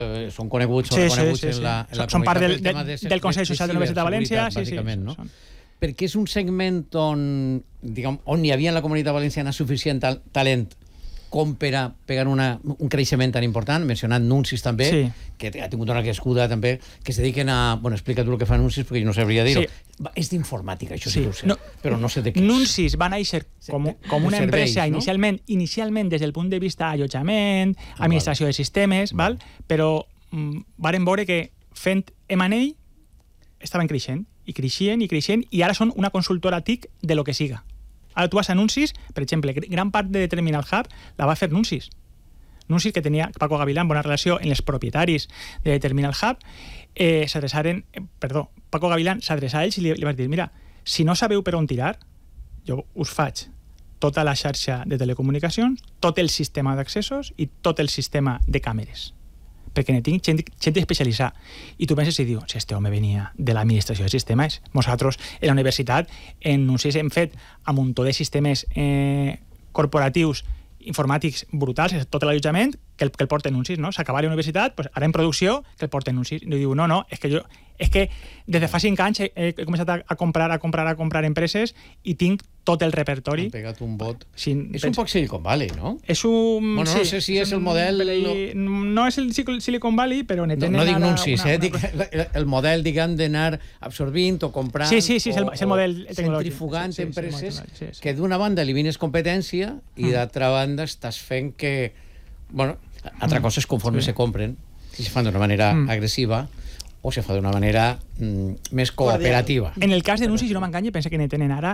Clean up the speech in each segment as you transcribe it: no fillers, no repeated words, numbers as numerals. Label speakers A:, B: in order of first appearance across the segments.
A: són coneguts, són reconeguts en la comunitat.
B: Són part del Consell Social de la Universitat de València,
A: bàsicament, no? Perquè és un segment on hi havia en la comunitat valenciana suficient talent com per a pegar un creixement tan important, mencionat Nuncis també, que ha tingut una crescuda també, que se dediquen a... Bueno, explica tu el que fa Nuncis, perquè jo no sabria dir-ho. És d'informàtica, això sí que ho sé, però no sé de què és.
B: Nuncis va néixer com una empresa inicialment des del punt de vista allotjament, administració de sistemes, però varen veure que fent M&A estaven creixent, i ara són una consultora TIC de lo que siga. Ara tu vas a Nuncis, per exemple, gran part de Terminal Hub la va fer Nuncis. Nuncis, que tenia Paco Gavilán bona relació amb els propietaris de Terminal Hub, Paco Gavilán s'adreça a ells i li va dir, mira, si no sabeu per on tirar, jo us faig tota la xarxa de telecomunicacions, tot el sistema d'accessos i tot el sistema de càmeres, perquè ne tinc gent especialitzada. I tu penses i dius, si este home venia de l'administració de sistemes, nosaltres en la universitat en Nuncis hem fet un muntó de sistemes corporatius informàtics brutals, tot l'allotjament que el porten Nuncis, no? S'acaba la universitat, pues ara en producció que el porten Nuncis. I diu, no, és que des de fa 5 anys he començat a comprar empreses i tinc tot el repertori.
A: Han pegat un bot. És un poc Silicon Valley, no?
B: És un...
A: Bueno, no sé si és el model...
B: No és el Silicon Valley, però ne tenen...
A: No dic Nuncis, dic el model, diguem, d'anar absorbint o comprant...
B: Sí, és el model tecnològic.
A: Centrifugant empreses que d'una banda elimines competència i d'altra banda estàs fent que... Bueno, altra cosa és conforme se compren, si se fan d'una manera agressiva o se fa d'una manera més cooperativa.
B: En el cas de Nuncis, si no m'enganye, pensa que ne tenen ara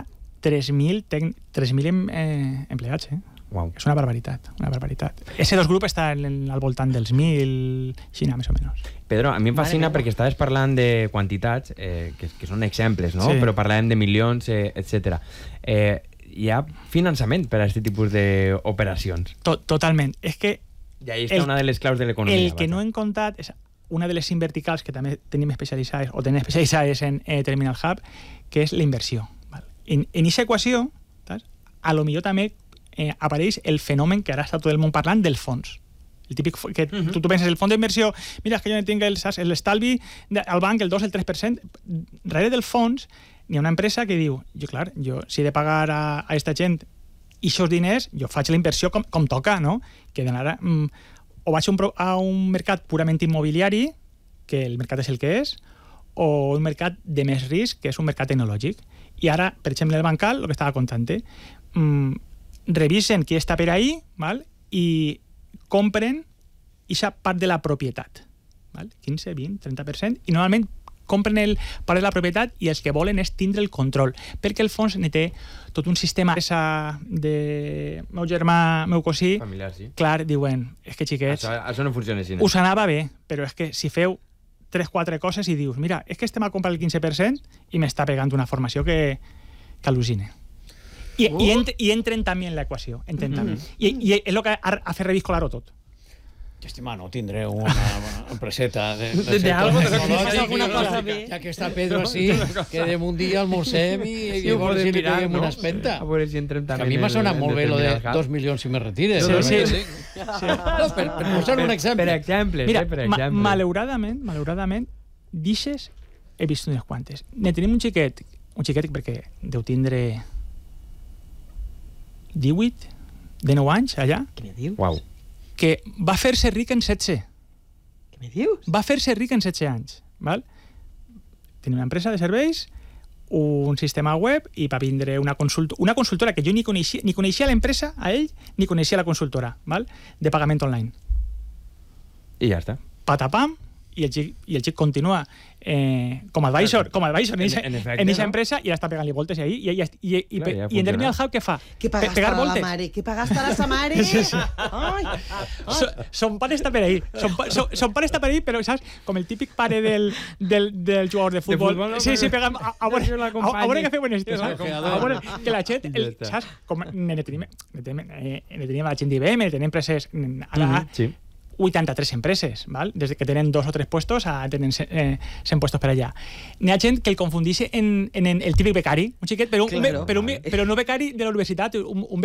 B: 3.000 empleats,
C: Wow.
B: És una barbaritat, Ese dos grup està al voltant dels 1.000, Xina, més o menys.
C: Pedro, a mi em fascina perquè estaves parlant de quantitats, que són exemples, no? Però parlàvem de milions, etc. Hi ha finançament per a aquest tipus d'operacions.
B: Totalment. És que...
C: I ahí està una de les claus de l'economia.
B: El que no hem contat és una de les 5 verticals que també tenim especialitzades o tenen especialitzades en Terminal Hub, que és la inversió. En aquesta equació, a lo millor també apareix el fenomen que ara està tot el món parlant del fons. El típic que tu penses, el fons d'inversió, mira, és que jo no tinc l'estalvi al banc, el 2, el 3%. Darrere del fons hi ha una empresa que diu, jo si he de pagar a aquesta gent i aquests diners, jo faig la inversió com toca, no? Que d'anar o vaig a un mercat purament immobiliari, que el mercat és el que és, o un mercat de més risc, que és un mercat tecnològic. I ara, per exemple, el bancal, el que estava contant, revisen qui està per ahí, i compren aquesta part de la propietat. 15, 20, 30%, i normalment compren el part de la propietat i els que volen és tindre el control, perquè el fons ne té tot un sistema de meu germà, meu cosí,
C: familiar, sí.
B: Clar, diuen, és que xiquets,
C: això no funciona així.
B: Us anava bé, però és que si feu 3-4 coses i dius, mira, és que estem a comprar el 15% i m'està pegant una formació que al·lucina. I entren també en l'equació, i és el que ha fet reviscolar-ho tot.
A: Estima, no tindré una empreseta de
D: algo alguna cosa bé.
A: Ja que està Pedro així, que de un dia almorcem i llavors si li peguem una espenta.
C: A veure si entrem també.
A: A mi m'ha sonat molt bé lo de 2 milions si me retires.
B: Sí.
A: Per posar un exemple.
C: Per exemple.
B: Mira, malauradament, d'ixes he vist unes quantes. Ne tenim un xiquet perquè deu tindre 18, 19 anys allà.
D: Què me dius?
C: Uau.
B: Que va fer-se ric en 16.
D: Què me dius?
B: Va fer-se ric en 16 anys. Tenia una empresa de serveis, un sistema web i va vindre una consultora que jo ni coneixia l'empresa, a ell, ni coneixia la consultora, de pagament online.
C: I ja està.
B: Patapam, i el xic continua com a advisor en aquesta empresa i està pegant-li voltes ahí i en Terminal Hub què fa?
D: ¿Qué pagaste a la mare? ¿Qué pagaste a la mare?
B: Son pare està per ahí. Son pare està per ahí, però saps? Com el típic pare del jugador de futbol. Sí, pegant a veure què feu en este, saps? A veure que la gent, saps? Com ne tenim la gent d'IBM, ne tenim empreses ara 83 empreses, des que tenen 2 o 3 puestos a tenen 100 puestos per allà. N'hi ha gent que el confundeix en el típic becari, un xiquet, però no becari de la universitat, un